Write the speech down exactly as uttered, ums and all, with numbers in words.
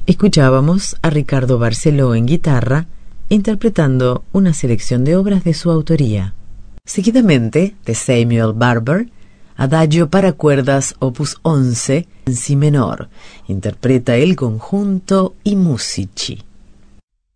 Escuchábamos a Ricardo Barceló en guitarra, interpretando una selección de obras de su autoría. Seguidamente, de Samuel Barber, Adagio para cuerdas opus once en si menor, interpreta el conjunto I Musici.